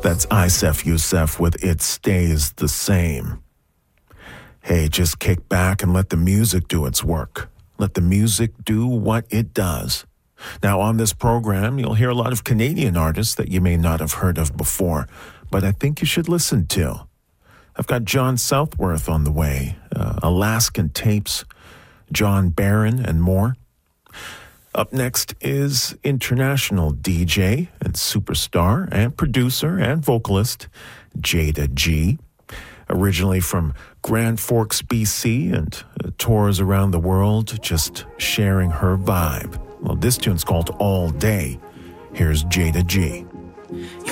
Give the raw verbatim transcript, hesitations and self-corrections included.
That's Isef Youssef with It Stays the Same. Hey, just kick back and let the music do its work. Let the music do what it does. Now, on this program, you'll hear a lot of Canadian artists that you may not have heard of before, but I think you should listen to. I've got John Southworth on the way, uh, Alaskan Tapes, John Barron, and more. Up next is international D J and superstar and producer and vocalist Jada G. Originally from Grand Forks, B C, and uh, tours around the world, just sharing her vibe. Well, this tune's called All Day. Here's Jada G. You